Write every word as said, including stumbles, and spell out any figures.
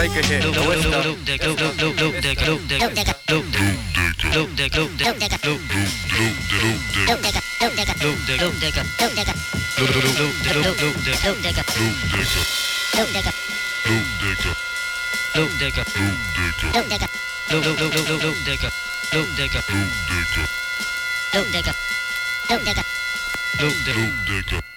Take a hit. No, it's not. Loop digger, loop loop loop digger, loop digger, loop digger, loop digger, loop digger, loop digger, loop loop digger, loop digger, loop digger, loop digger, loop digger, loop loop loop digger, loop loop digger, loop digger, loop digger, loop digger, loop digger, loop digger, loop loop loop loop loop digger, loop digger, loop digger, loop digger, loop digger, loop digger, loop digger.